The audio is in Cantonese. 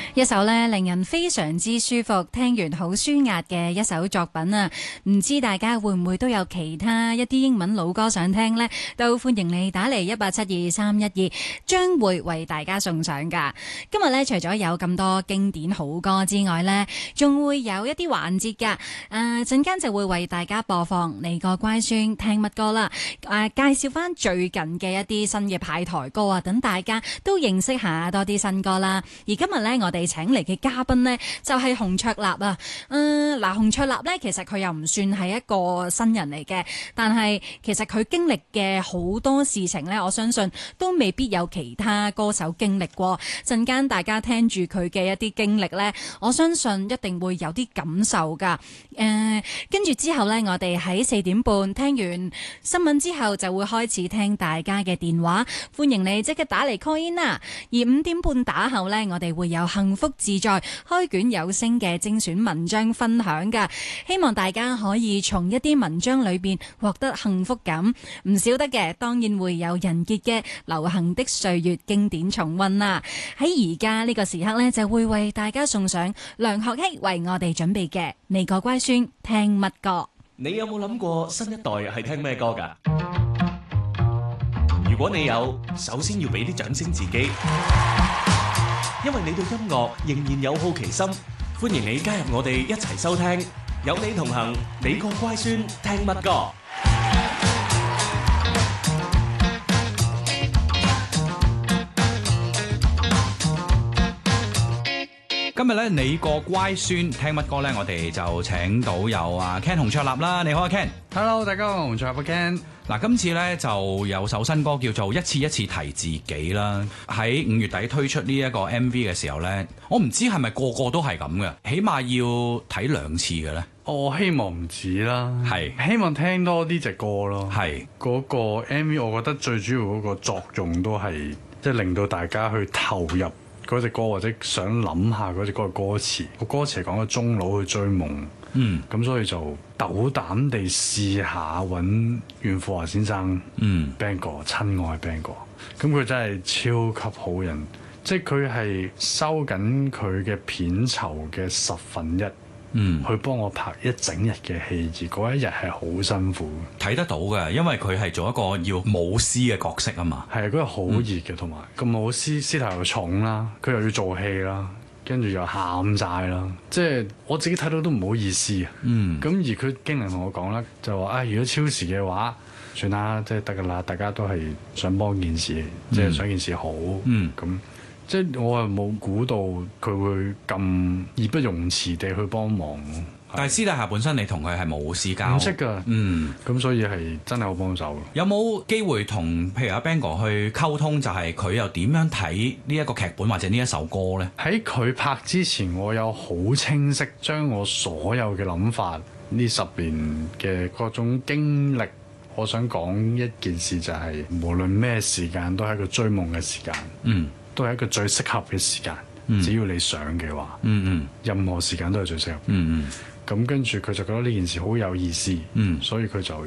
一首咧令人非常之舒服，聽完好舒壓嘅一首作品啊！唔知大家會唔會都有其他一啲英文老歌想聽呢？都歡迎你打嚟1872312，將會為大家送上噶。今日咧除咗有咁多經典好歌之外呢，仲會有一啲環節噶。陣間就會為大家播放你個乖孫聽乜歌啦。介紹翻最近嘅一啲新嘅派台歌啊，等大家都認識下多啲新歌啦。而今日呢，我哋請嚟嘅嘉賓呢，就係洪卓立啊。洪卓立呢，其實佢又唔算係一個新人嚟嘅，但係其實佢經歷嘅好多事情呢，我相信都未必有其他歌手經歷過。陣間大家聽住佢嘅一啲經歷呢，我相信一定會有啲感受噶。跟住之後呢，我哋喺4點半聽完新聞之後，就會開始聽大家嘅電話，歡迎你即刻打嚟 call in 啦。而5點半打後呢，我哋會有幸福自在開卷有聲嘅精選文章分享噶，希望大家可以從一啲文章裏邊獲得幸福感。唔少得嘅，當然會有人傑嘅流行的歲月經典重溫啦。喺而家呢個時刻呢，就會為大家送上梁學禧為我哋準備嘅你個乖孫聽乜歌。 你有冇諗過新一代係聽咩歌㗎？如果你有，首先要俾啲掌聲自己，因為你對音樂仍然有好奇心。歡迎你加入我哋一齊收聽，有你同行，你個乖孫聽乜歌？ 今日咧，你個乖孫聽乜歌咧？我哋就請到有Ken 洪卓立啦。你好啊 Ken。Hello， 大家好，洪卓立 Ken。 嗱，今次咧就有首新歌叫做《一次一次提自己》啦。喺5月底推出呢一個 MV 嘅時候咧，我唔知係咪個個都係咁嘅，起碼要睇2次嘅咧。 我希望唔止啦， 係希望聽多啲隻歌咯。 係嗰個 MV，我覺得最主要嗰個作用都係即係令到大家去投入嗰隻歌，或者想諗下嗰隻歌嘅歌詞。個歌詞係講個中佬去追夢，咁所以就斗膽地試下揾袁富華先生，Bang 哥，親愛 Bang 哥。咁佢真係超級好人，即係佢係收緊佢嘅片酬嘅1/10。去幫我拍一整日嘅戲，而嗰一日係好辛苦， 睇得到嘅，因為佢係做一個要舞獅嘅角色啊嘛。 係啊，嗰個好熱嘅，同埋個舞獅頭又重啦，佢又要做戲啦，跟住又喊晒啦，即係我自己睇到都唔好意思啊。咁而佢經理同我講啦，就話如果超時嘅話，算啦，即係得噶啦，大家都係想幫件事，即係想件事好。咁即係我係冇估到佢會咁義不容辭地去幫忙。 但係私底下本身你同佢係冇私交， 唔識㗎。咁所以係真係好幫手。 有冇機會同譬如阿 Bang 哥去溝通，就係佢又點樣睇呢一個劇本或者呢一首歌呢？ 喺佢拍之前，我有好清晰將我所有嘅諗法，呢10年嘅各種經歷，我想講一件事就係，無論咩時間都係一個追夢嘅時間。都係一個最適合嘅時間，只要你想嘅話，任何時間都係最適合。咁跟住佢就覺得呢件事好有意思，所以佢就